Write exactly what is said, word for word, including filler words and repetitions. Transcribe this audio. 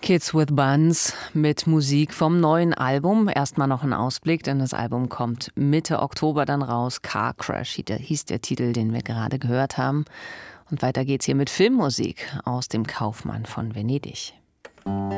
Kids with Buns mit Musik vom neuen Album. Erstmal noch ein Ausblick, denn das Album kommt Mitte Oktober dann raus. Car Crash hieß der Titel, den wir gerade gehört haben. Und weiter geht's hier mit Filmmusik aus dem Kaufmann von Venedig.